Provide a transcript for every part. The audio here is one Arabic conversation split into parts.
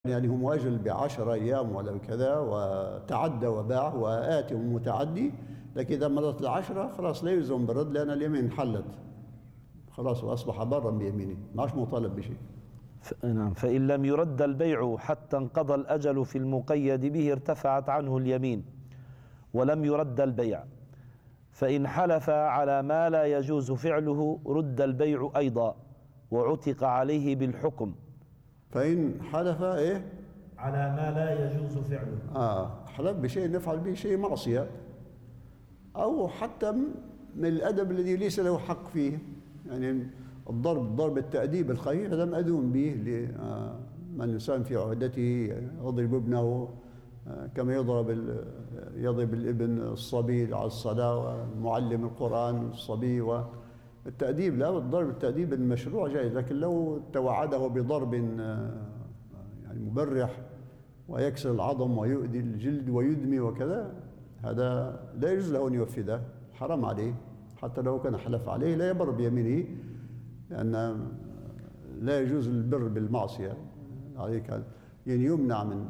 يعني هو مؤجل ب10 أيام ولا كذا وتعدى وباع وآتي متعدي، لكن إذا مرت ال10 خلاص لا يلزم بالرد لأن اليمين انحلت خلاص وأصبح برا بيمينه، ما عادش مطالب بشيء. نعم. فإن لم يرد البيع حتى انقضى الأجل في المقيد به ارتفعت عنه اليمين ولم يرد البيع. فإن حلف على ما لا يجوز فعله رد البيع أيضا وعتق عليه بالحكم. فإن حلف إيه؟ على ما لا يجوز فعله. حلف بشيء نفعل به شيء معصية أو حتى من الأدب الذي ليس له حق فيه، يعني ضرب التأديب الخفيف هذا مأذون به لمن الإنسان في عهدته، يضرب ابنه كما يضرب الابن الصبي على الصلاة ومعلم القرآن الصبي. والتأديب لا، الضرب التأديب المشروع جائز، لكن لو توعده بضرب يعني مبرح ويكسر العظم ويؤذي الجلد ويدمي وكذا، هذا لا يجوز له أن ينفذه، حرام عليه حتى لو كان حلف عليه لا يبر بيمينه، لأن لا يجوز البر بالمعصية عليك، يعني يمنع من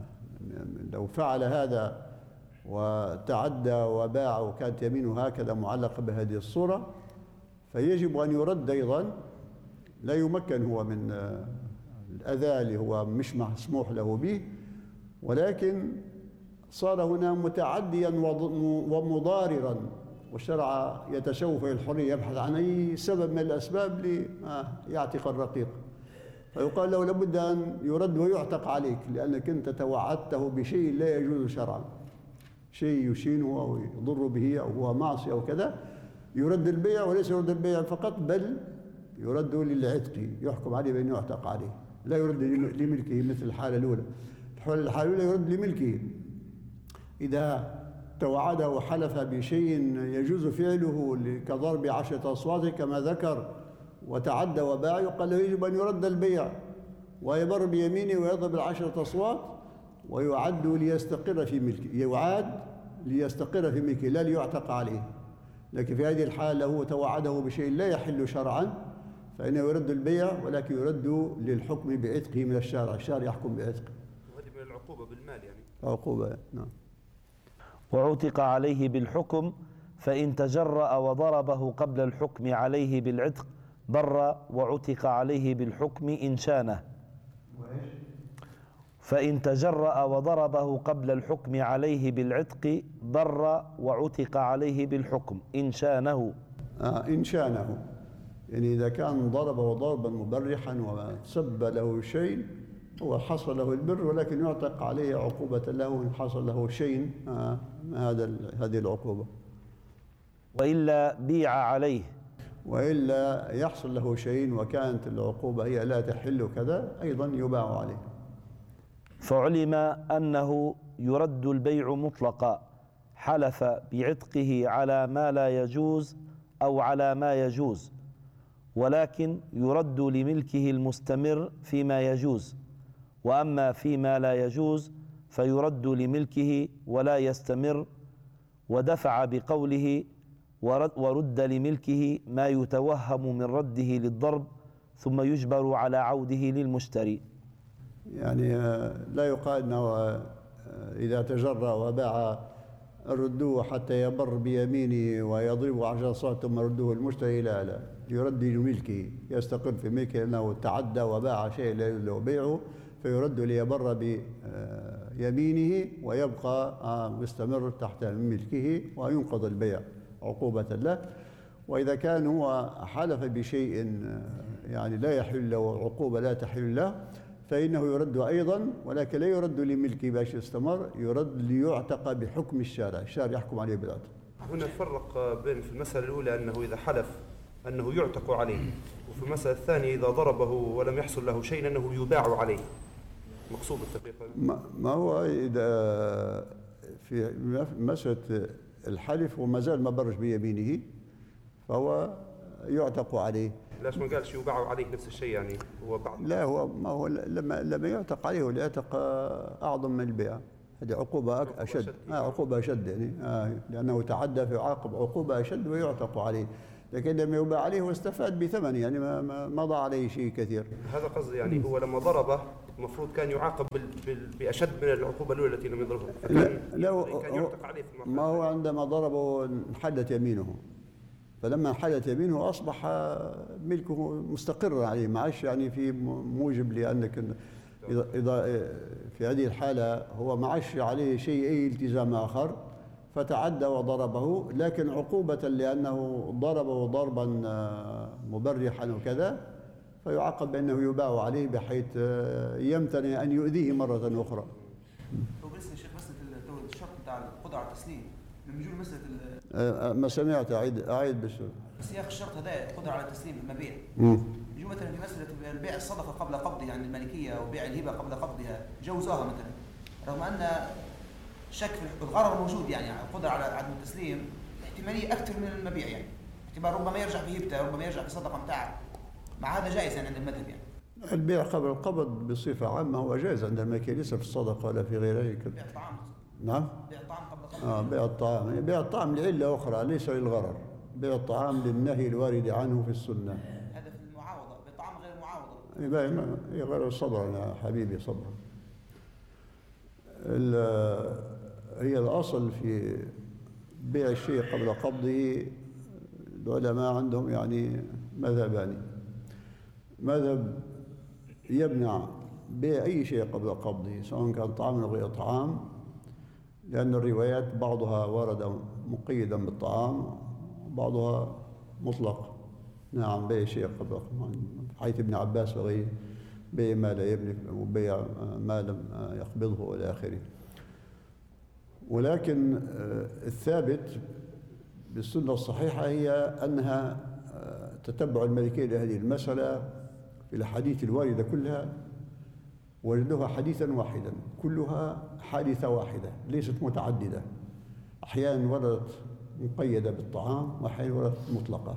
لو فعل هذا وتعدى وباع وكانت يمينه هكذا معلقة بهذه الصورة فيجب أن يرد أيضا. لا يمكن هو من الأذى اللي هو مش مسموح له به، ولكن صار هنا متعديا ومضاررا، والشرع يتشوف الحرية يبحث عن أي سبب من الأسباب ليعتق الرقيق، فيقال له لابد أن يرد ويعتق عليك لأنك أنت توعدته بشيء لا يجوز شرعا، شيء يشينه أو يضر به أو هو معصية أو كذا، يرد البيع، وليس يرد البيع فقط بل يرد للعتق، يحكم عليه بأنه يعتق عليه، لا يرد لملكه مثل الحالة الأولى. الحالة الأولى يرد لملكه، إذا توعده وحلف بشيء يجوز فعله كضرب 10 أصوات كما ذكر وتعدى وباع، يقال له يجب أن يرد البيع ويبر بيمينه ويضرب 10 أصوات ويعد ليستقر في ملكه، يعاد ليستقر في ملكه لا ليعتق عليه. لكن في هذه الحالة هو توعده بشيء لا يحل شرعا فإنه يرد البيع، ولكن يرد للحكم بعتقه من الشارع، الشارع يحكم بعتقه. وهذه من العقوبة بالمال يعني. عقوبة، نعم. وعتق عليه بالحكم، فإن تجرأ وضربه قبل الحكم عليه بالعتق بر وعتق عليه بالحكم إن شانه. فإن تجرأ وضربه قبل الحكم عليه بالعتق بر وعتق عليه بالحكم إن شانه. إن شانه، يعني إذا كان ضربه ضربا مبرحا وسب له شيء هو حصل له البر، ولكن يعتق عليه عقوبة له إن حصل له شيء هذه العقوبة. وإلا بيع عليه، وإلا يحصل له شيء وكانت العقوبة هي لا تحل كذا أيضا يباع عليه. فعلم أنه يرد البيع مطلقا، حلف بعتقه على ما لا يجوز أو على ما يجوز، ولكن يرد لملكه المستمر فيما يجوز، وأما فيما لا يجوز فيرد لملكه ولا يستمر، ودفع بقوله ورد لملكه ما يتوهم من رده للضرب ثم يجبر على عوده للمشتري. يعني لا يقال أنه إذا تجرأ وباع ردوه حتى يبر بيمينه ويضربه 10 أصوات ثم ردوه المشتري، لا يرد لملكه، يستقر في ملكه لأنه تعدى وباع شيء لا يجوز له بيعه، فيرد ليبر بيمينه ويبقى مستمر تحت ملكه وينقض البيع عقوبة له. وإذا كان هو حلف بشيء يعني لا يحل له، عقوبة لا تحل له، فإنه يرد أيضا، ولكن لا يرد لملكه باش يستمر، يرد ليعتق بحكم الشارع، الشارع يحكم عليه بالعتق. هنا نفرق بين في المسألة الأولى أنه إذا حلف أنه يعتق عليه، وفي المسألة الثانية إذا ضربه ولم يحصل له شيء أنه يباع عليه. مقصود التفريق ما هو إذا في مسألة الحلف وما زال ما برش بيمينه فهو يعتق عليه. ليش ما قالش يباع عليه نفس الشيء يعني هو بعد؟ لا، هو ما هو لما يعتق عليه والعتق أعظم من البيع، هذه عقوبة أشد. عقوبة أشد يعني لأنه تعدى فيعاقب عقوبة أشد ويعتق عليه، لكن لما يباع عليه واستفاد بثمن يعني ما ضاع عليه شيء كثير. هذا قصدي يعني هو لما ضربه المفروض كان يعاقب بأشد من العقوبة الأولى التي لم يضربها، كان يعتق عليه في ما هو عندما ضربه انحلت يمينه، فلما انحلت يمينه أصبح ملكه مستقرا عليه، ما عادش يعني في موجب لأنك إذا في هذه الحالة هو ما عادش عليه شيء أي التزام آخر فتعدى وضربه، لكن عقوبة لأنه ضربه ضربا مبرحا وكذا فيعاقب بأنه يباع عليه بحيث يمتنع أن يؤذيه مرة أخرى. وبس يا شيخ مسألة الشرط بتاع القدرة على التسليم لما يجوا مسألة ما سمعت أعيد بس يا أخي الشرط هذا القدرة على التسليم المبيع. يجوا مثلا في مسألة البيع الصدقة قبل قبضها يعني المالكية أو بيع الهبة قبل قبضها جوزوها مثلا، رغم أن شك في الغرر موجود يعني القدرة على عدم التسليم احتمالية أكثر من المبيع يعني احتمال ربما يرجع في هبته ربما يرجع في صدقة متاعه، مع هذا جائز يعني عند المذهب يعني. البيع قبل القبض بصفة عامة هو جائز عند المالكية ليس في الصدقة ولا في غيره. بيع الطعام. نعم. بيع الطعام قبل قبض. بيع الطعام، بيع الطعام لعلة أخرى ليس للغرر، بيع الطعام للنهي الوارد عنه في السنة. هذا في المعاوضة، بالطعام غير المعاوضة. غير صبرا يا حبيبي صبرا. هي الأصل في بيع الشيء قبل قبضه العلماء عندهم يعني مذهبان. مذهب يمنع بيع أي شيء قبل قبضه سواء كان طعام أو غير طعام، لأن الروايات بعضها ورد مقيدا بالطعام وبعضها مطلق. نعم بيع شيء قبل قبضه حيث ابن عباس وغيره بيع ما لا يملك وبيع ما لم يقبضه إلى آخره. ولكن الثابت بالسنة الصحيحة هي أنها تتبع المالكية لهذه المسألة في الأحاديث الواردة كلها وجدوها حديثا واحدا، كلها حادثة واحدة ليست متعددة، أحيانا وردت مقيدة بالطعام وأحيانا وردت مطلقة،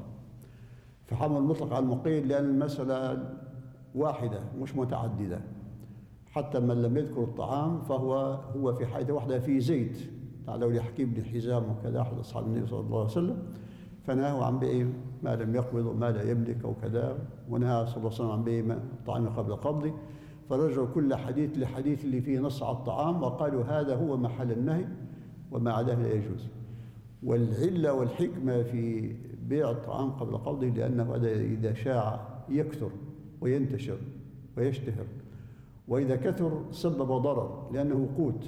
فحمل المطلق على المقيد لأن المسألة واحدة مش متعددة. حتى من لم يذكر الطعام فهو في حاجة واحدة في زيت، تعالوا لي حكيم بن حزام وكذا أحد أصحاب النبي صلى الله عليه وسلم فنهوا عن بيع ما لم يقبض وما لا يملك أو كذا، ونهى صلى الله عليه وسلم عن بيع الطعام قبل قبضه، فرجعوا كل حديث لحديث اللي فيه نص على الطعام وقالوا هذا هو محل النهي وما عداه لا يجوز. والعلة والحكمة في بيع الطعام قبل قبضه لأنه إذا شاع يكثر وينتشر ويشتهر، وإذا كثر سبب ضرر لأنه قوت.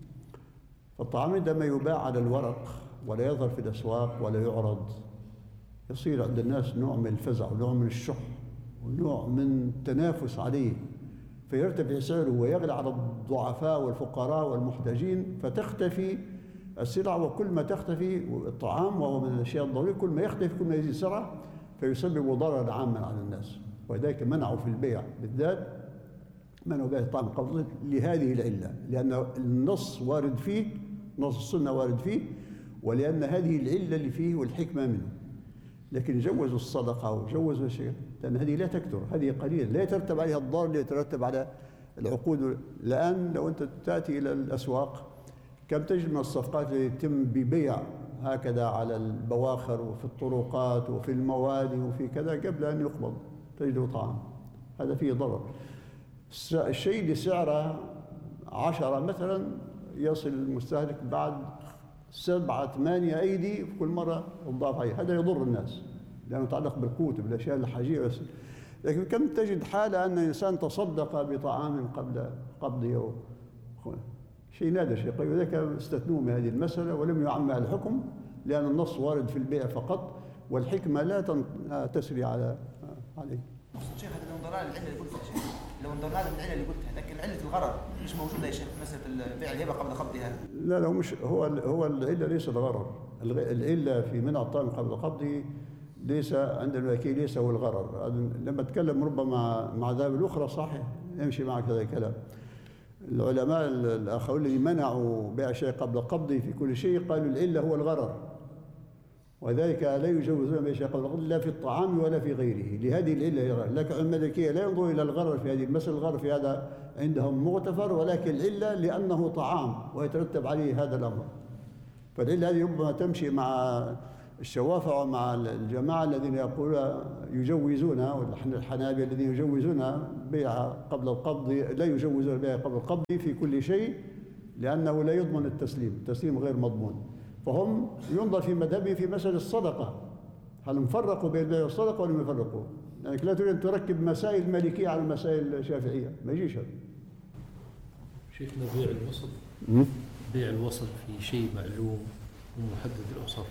فالطعام عندما يباع على الورق ولا يظهر في الأسواق ولا يعرض يصير عند الناس نوع من الفزع ونوع من الشح ونوع من التنافس عليه، فيرتفع سعره ويغلى على الضعفاء والفقراء والمحتاجين فتختفي السلع، وكل ما تختفي الطعام وهو من الأشياء الضرورية كل ما يختفي كل ما يزيد سرعة فيسبب ضررا عاما على الناس. ولذلك منعوا في البيع بالذات منعوا بيع الطعام قبل لهذه العلة، لأن النص وارد فيه، نص السنة وارد فيه، ولأن هذه العلة اللي فيه والحكمة منه. لكن جوزوا الصدقة وجوزوا شيء لأن هذه لا تكثر، هذه قليلة لا يترتب عليها الضرر اللي يترتب على العقود. الآن لو أنت تأتي إلى الأسواق كم تجد من الصفقات اللي يتم ببيع هكذا على البواخر وفي الطرقات وفي الموادي وفي كذا قبل أن يقبض تجده طعام، هذا فيه ضرر. الشيء اللي سعره 10 مثلا يصل المستهلك بعد 7 8 أيدي في كل مرة تضاف عليه، هذا يضر الناس لأنه يتعلق بالقوت بالأشياء الحاجية بس. لكن كم تجد حالة أن الإنسان تصدق بطعام قبل قبضه شيء نادر شيء قليل، وذلك استثنوا من هذه المسألة ولم يعمم الحكم لأن النص وارد في البيع فقط والحكمة لا تسري عليه. شيخ هذا لو انضرار العلة اللي قلتها شيخ، لو انضرار العلة اللي قلتها، لكن علة الغرر مش موجودة يا شيخ في مسألة بيع الهبة قبل قبضها. لا مش هو العلة ليس الغرر، العلة في منع الطعام قبل قبضه ليس عند المالكية ليس هو الغرر. لما اتكلم ربما مع ذهب الأخرى صحيح يمشي معك هذا الكلام. العلماء الآخرون الذين منعوا بيع شيء قبل قبضه في كل شيء قالوا العلة هو الغرر، وذلك لا يجوزون بيع شيء قبل قبضه لا في الطعام ولا في غيره، لهذه العلة. لكن المالكية لا ينظروا إلى الغرر في هذه المسألة، الغرر في هذا عندهم مغتفر، ولكن العلة لأنه طعام ويترتب عليه هذا الأمر. فالعلة هذه ربما تمشي مع الشوافع مع الجماعة الذين يقولون يجوزون، والحنابلة الذين يجوزون بيع قبل القبض، لا يجوزون البيع قبل القبض في كل شيء، لأنه لا يضمن التسليم غير مضمون. فهم ينظر في مذهبهم في مسألة الصدقة، هل فرقوا بين البيع والصدقة ولا ما يفرقوا؟ يعني لا تريد أن تركب مسائل المالكية على المسائل الشافعية، ما يجيش هذا. شيخنا بيع الوصل في شيء معلوم ومحدد الأوصاف.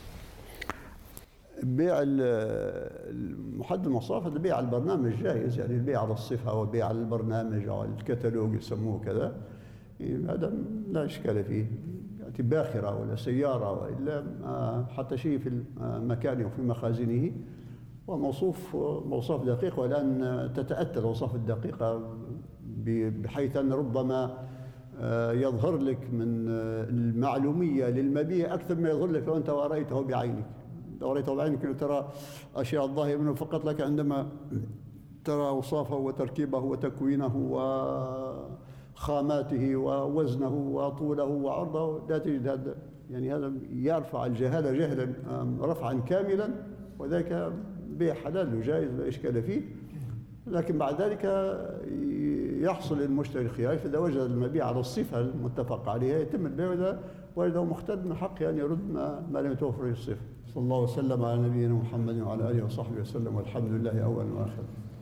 بيع المحدد المواصفات هذا بيع البرنامج جائز، يعني البيع على الصفة أو البيع على البرنامج أو الكتالوج يسموه كذا، هذا لا إشكال فيه. يعني باخرة ولا سيارة وإلا حتى شيء في مكانه وفي مخازنه وموصوف دقيق، والآن تتأتى الأوصاف الدقيقة بحيث أن ربما يظهر لك من المعلومية للمبيع أكثر ما يظهر لك لو أنت رأيته بعينك. لو رأيته بعينك ترى أشياء الظاهرة منه فقط، لك عندما ترى أوصافه وتركيبه وتكوينه وخاماته ووزنه وطوله وعرضه لا تجد هذا. يعني هذا يرفع الجهالة جهلا رفعا كاملا، وذلك بيع حلال وجائز لا إشكال فيه. لكن بعد ذلك يحصل للمشتري الخيار، فإذا وجد المبيع على الصفة المتفق عليها يتم البيع، وإذا مختل من حقه أن يرد ما لم يتوفر الصفة. صلى الله وسلم على نبينا محمد وعلى آله وصحبه وسلم، والحمد لله أولا وآخرا.